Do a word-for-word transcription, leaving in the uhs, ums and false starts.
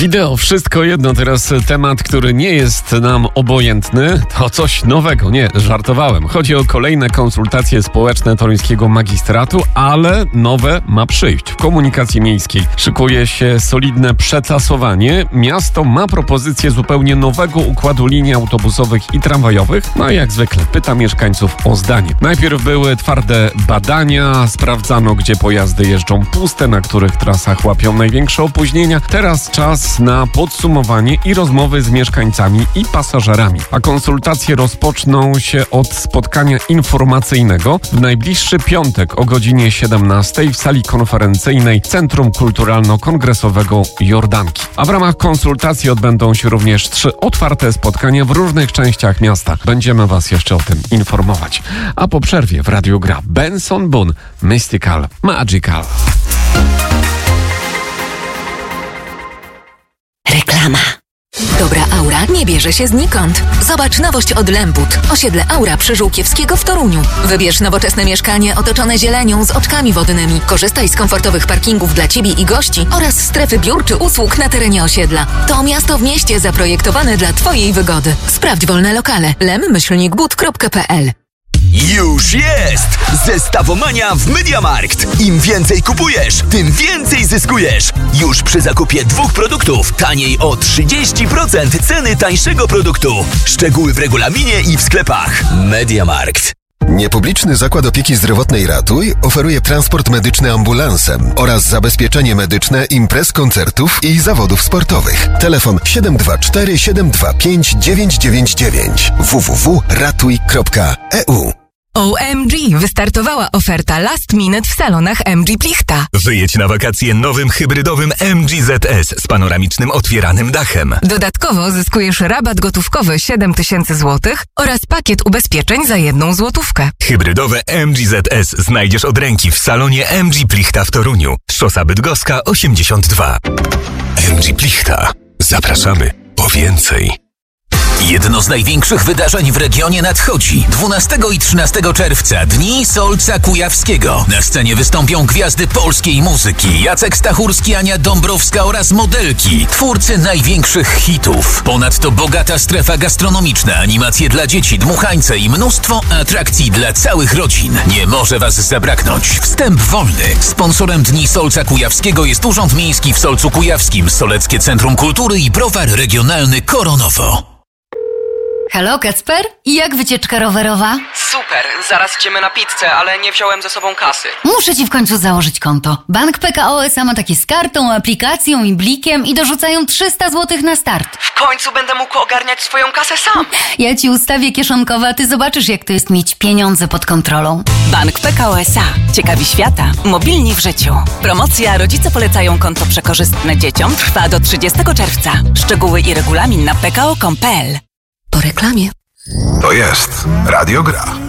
Wideo, wszystko jedno. Teraz temat, który nie jest nam obojętny, to coś nowego. Nie, żartowałem. Chodzi o kolejne konsultacje społeczne toruńskiego magistratu, ale nowe ma przyjść. W komunikacji miejskiej szykuje się solidne przetasowanie. Miasto ma propozycję zupełnie nowego układu linii autobusowych i tramwajowych. No i jak zwykle pyta mieszkańców o zdanie. Najpierw były twarde badania, sprawdzano, gdzie pojazdy jeżdżą puste, na których trasach łapią największe opóźnienia. Teraz czas na podsumowanie i rozmowy z mieszkańcami i pasażerami. A konsultacje rozpoczną się od spotkania informacyjnego w najbliższy piątek o godzinie siedemnastej w sali konferencyjnej Centrum Kulturalno-Kongresowego Jordanki. A w ramach konsultacji odbędą się również trzy otwarte spotkania w różnych częściach miasta. Będziemy Was jeszcze o tym informować. A po przerwie w radiu gra Benson Boone, Mystical, Magical. Reklama. Dobra aura nie bierze się znikąd. Zobacz nowość od Lembut. Osiedle Aura przy Żółkiewskiego w Toruniu. Wybierz nowoczesne mieszkanie otoczone zielenią z oczkami wodnymi. Korzystaj z komfortowych parkingów dla Ciebie i gości oraz strefy biur czy usług na terenie osiedla. To miasto w mieście zaprojektowane dla Twojej wygody. Sprawdź wolne lokale. lem myślnik but kropka pe el. Już jest! Zestawomania w MediaMarkt. Im więcej kupujesz, tym więcej zyskujesz. Już przy zakupie dwóch produktów taniej o trzydzieści procent ceny tańszego produktu. Szczegóły w regulaminie i w sklepach. MediaMarkt. Niepubliczny Zakład Opieki Zdrowotnej Ratuj oferuje transport medyczny ambulansem oraz zabezpieczenie medyczne imprez, koncertów i zawodów sportowych. Telefon siedem dwa cztery siedem dwa pięć dziewięć dziewięć dziewięć w w w kropka ratuj kropka e u. O M G! Wystartowała oferta Last Minute w salonach M G Plichta. Wyjedź na wakacje nowym hybrydowym M G Z S z panoramicznym otwieranym dachem. Dodatkowo zyskujesz rabat gotówkowy siedem tysięcy złotych oraz pakiet ubezpieczeń za jedną złotówkę. Hybrydowe M G Z S znajdziesz od ręki w salonie M G Plichta w Toruniu. Szosa Bydgoska osiemdziesiąt dwa. M G Plichta. Zapraszamy po więcej. Jedno z największych wydarzeń w regionie nadchodzi. dwunastego i trzynastego czerwca Dni Solca Kujawskiego. Na scenie wystąpią gwiazdy polskiej muzyki. Jacek Stachurski, Ania Dąbrowska oraz modelki. Twórcy największych hitów. Ponadto bogata strefa gastronomiczna, animacje dla dzieci, dmuchańce i mnóstwo atrakcji dla całych rodzin. Nie może Was zabraknąć. Wstęp wolny. Sponsorem Dni Solca Kujawskiego jest Urząd Miejski w Solcu Kujawskim, Soleckie Centrum Kultury i Browar Regionalny Koronowo. Halo, Kacper? I jak wycieczka rowerowa? Super, zaraz idziemy na pizzę, ale nie wziąłem ze sobą kasy. Muszę ci w końcu założyć konto. Bank P K O S A ma takie z kartą, aplikacją i blikiem i dorzucają trzysta złotych na start. W końcu będę mógł ogarniać swoją kasę sam. Ja ci ustawię kieszonkowe, a ty zobaczysz, jak to jest mieć pieniądze pod kontrolą. Bank P K O S A. Ciekawi świata. Mobilni w życiu. Promocja Rodzice polecają konto przekorzystne dzieciom trwa do trzydziestego czerwca. Szczegóły i regulamin na p k o kropka com kropka p l. Po reklamie. To jest Radio Gra.